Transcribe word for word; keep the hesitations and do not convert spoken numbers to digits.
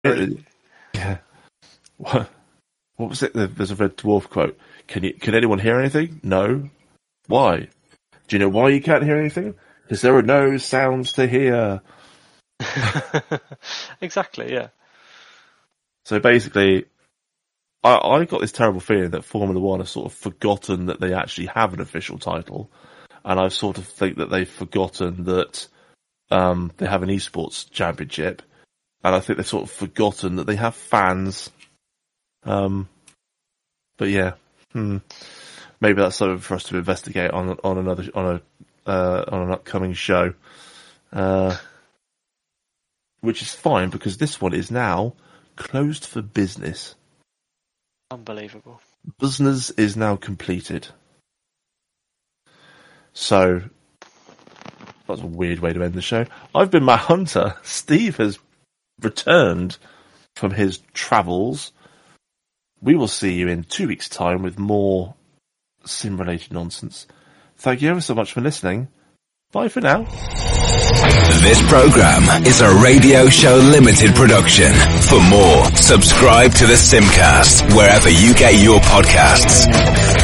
Yeah. What, what was it? There's a Red Dwarf quote. Can you? Can anyone hear anything? No. Why? Do you know why you can't hear anything? Because there are no sounds to hear. Exactly. Yeah. So basically, I, I got this terrible feeling that Formula One have sort of forgotten that they actually have an official title, and I sort of think that they've forgotten that um, they have an esports championship, and I think they've sort of forgotten that they have fans. Um, but yeah, hmm. maybe that's something for us to investigate on on another on a uh, on an upcoming show, uh, which is fine because this one is now closed for business. Unbelievable. Business is now completed. So, that's a weird way to end the show. I've been Matt Hunter. Steve has returned from his travels. We will see you in two weeks' time with more sim-related nonsense. Thank you ever so much for listening. Bye for now. This program is a Radio Show Limited production. For more, subscribe to the Simcast wherever you get your podcasts.